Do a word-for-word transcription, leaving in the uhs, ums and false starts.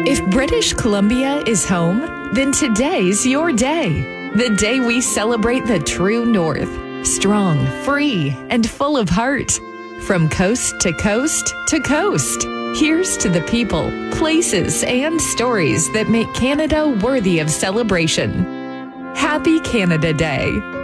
If British Columbia is home, then today's your day. The day we celebrate the true North. Strong, free, and full of heart. From coast to coast to coast. Here's to the people, places, and stories that make Canada worthy of celebration. Happy Canada Day.